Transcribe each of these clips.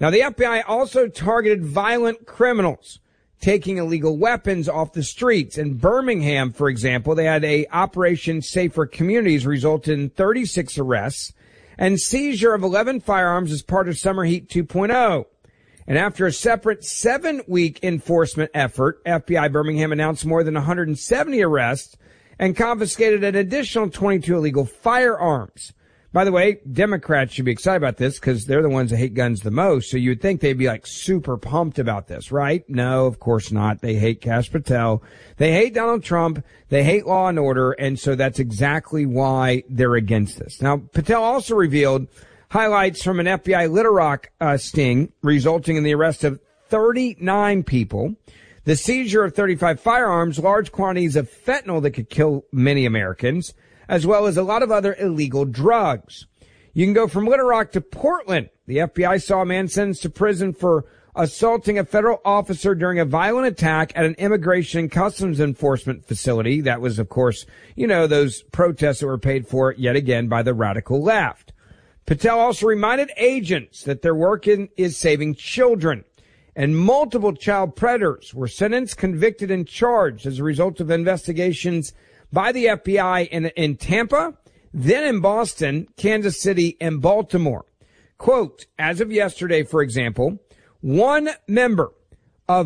Now, the FBI also targeted violent criminals taking illegal weapons off the streets. In Birmingham, for example, they had a Operation Safer Communities resulted in 36 arrests and seizure of 11 firearms as part of Summer Heat 2.0. And after a separate 7-week enforcement effort, FBI Birmingham announced more than 170 arrests and confiscated an additional 22 illegal firearms. By the way, Democrats should be excited about this because they're the ones that hate guns the most. So you would think they'd be like super pumped about this, right? No, of course not. They hate Kash Patel. They hate Donald Trump. They hate law and order. And so that's exactly why they're against this. Now, Patel also revealed highlights from an FBI Little Rock sting resulting in the arrest of 39 people, the seizure of 35 firearms, large quantities of fentanyl that could kill many Americans, as well as a lot of other illegal drugs. You can go from Little Rock to Portland. The FBI saw a man sentenced to prison for assaulting a federal officer during a violent attack at an immigration and customs enforcement facility. That was, of course, those protests that were paid for yet again by the radical left. Patel also reminded agents that their work is saving children. And multiple child predators were sentenced, convicted, and charged as a result of investigations by the FBI in Tampa, then in Boston, Kansas City, and Baltimore. Quote, as of yesterday, for example, one member of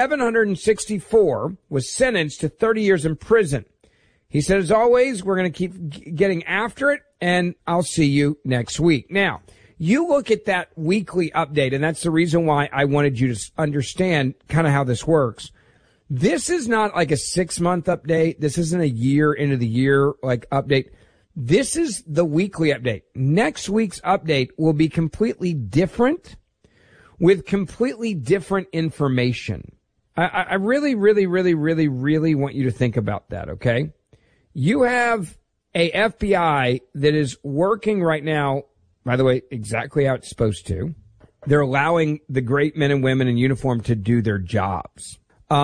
764 was sentenced to 30 years in prison. He said, as always, we're going to keep getting after it, and I'll see you next week. Now, you look at that weekly update, and that's the reason why I wanted you to understand kind of how this works. This is not like a 6-month update. This isn't a year into the year like update. This is the weekly update. Next week's update will be completely different with completely different information. I really, really, really, really, really want you to think about that, okay? You have a FBI that is working right now, by the way, exactly how it's supposed to. They're allowing the great men and women in uniform to do their jobs.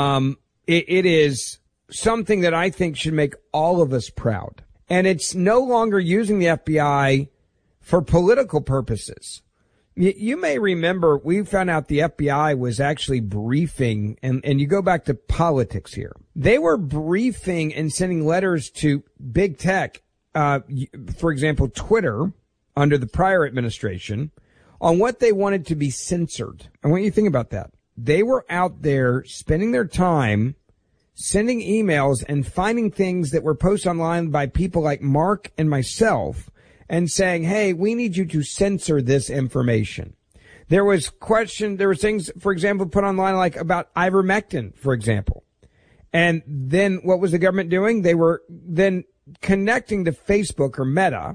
It is something that I think should make all of us proud. And it's no longer using the FBI for political purposes. You may remember we found out the FBI was actually briefing, and you go back to politics here. They were briefing and sending letters to big tech, for example, Twitter, under the prior administration, on what they wanted to be censored. I want you to think about that. They were out there spending their time sending emails and finding things that were posted online by people like Mark and myself and saying, hey, we need you to censor this information. There were things, for example, put online like about ivermectin, for example. And then what was the government doing? They were then connecting to Facebook or Meta,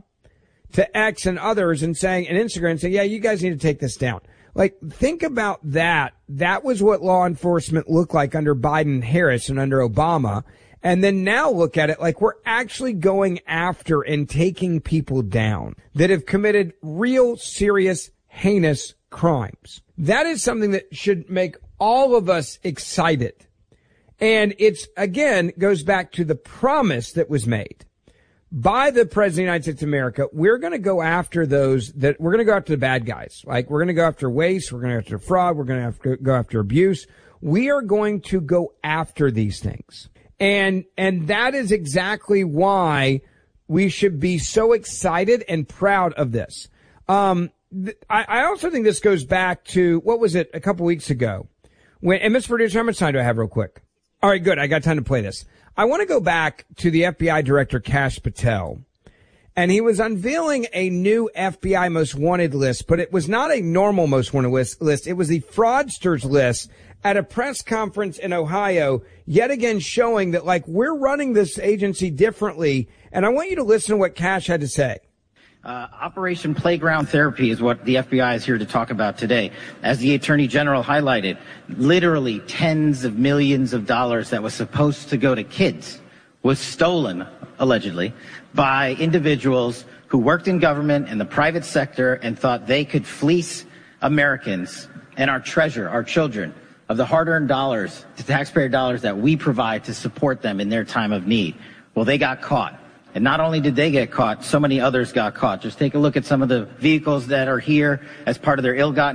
to X and others and Instagram saying, yeah, you guys need to take this down. Like, think about that. That was what law enforcement looked like under Biden, Harris, and under Obama. And then now look at it like we're actually going after and taking people down that have committed real, serious, heinous crimes. That is something that should make all of us excited. And it's, again, goes back to the promise that was made by the President of the United States of America. We're going to go after we're going to go after the bad guys. Like, we're going to go after waste. We're going to go after fraud. We're going to go after abuse. We are going to go after these things. And that is exactly why we should be so excited and proud of this. I also think this goes back to, what was it, a couple weeks ago? And Mr. Producer, how much time do I have real quick? All right, good. I got time to play this. I want to go back to the FBI Director Kash Patel, and he was unveiling a new FBI Most Wanted list, but it was not a normal Most Wanted list. It was the fraudsters list at a press conference in Ohio, yet again showing that, like, we're running this agency differently. And I want you to listen to what Kash had to say. Operation Playground Therapy is what the FBI is here to talk about today. As the Attorney General highlighted, literally tens of millions of dollars that was supposed to go to kids was stolen, allegedly, by individuals who worked in government and the private sector and thought they could fleece Americans and our treasure, our children, of the hard-earned dollars, the taxpayer dollars that we provide to support them in their time of need. Well, they got caught. And not only did they get caught, so many others got caught. Just take a look at some of the vehicles that are here as part of their ill-gotten